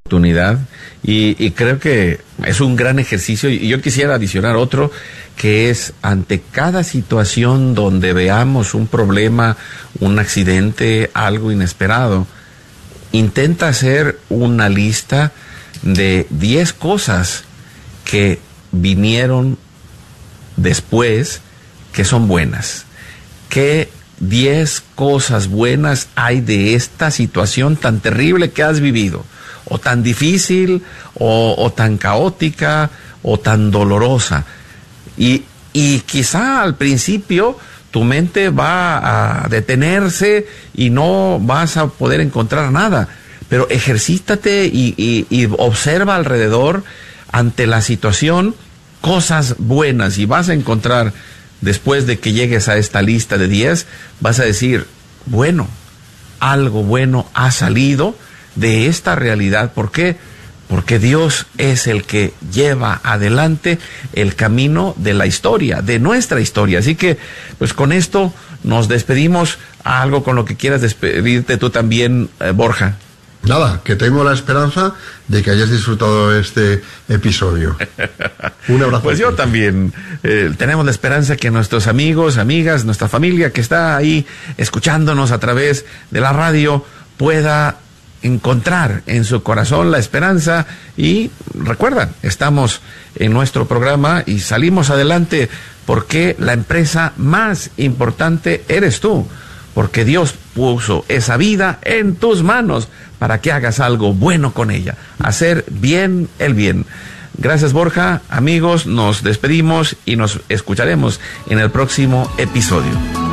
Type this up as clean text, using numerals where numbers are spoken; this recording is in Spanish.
oportunidad y creo que es un gran ejercicio, y yo quisiera adicionar otro, que es ante cada situación donde veamos un problema, un accidente, algo inesperado, intenta hacer una lista de 10 cosas que vinieron después que son buenas. ¿Qué 10 cosas buenas hay de esta situación tan terrible que has vivido? O tan difícil, o tan caótica, o tan dolorosa. Y quizá al principio tu mente va a detenerse y no vas a poder encontrar nada. Pero ejercítate y observa alrededor ante la situación cosas buenas, y vas a encontrar, después de que llegues a esta lista de 10, vas a decir, bueno, algo bueno ha salido de esta realidad. ¿Por qué? Porque Dios es el que lleva adelante el camino de la historia, de nuestra historia. Así que, pues con esto nos despedimos. Algo con lo que quieras despedirte tú también, Borja. Nada, que tengo la esperanza de que hayas disfrutado este episodio. Un abrazo. Pues yo también. Tenemos la esperanza que nuestros amigos, amigas, nuestra familia que está ahí escuchándonos a través de la radio pueda encontrar en su corazón la esperanza. Y recuerda, estamos en nuestro programa y salimos adelante porque la empresa más importante eres tú, porque Dios puso esa vida en tus manos para que hagas algo bueno con ella, hacer bien el bien. Gracias, Borja. Amigos, nos despedimos y nos escucharemos en el próximo episodio.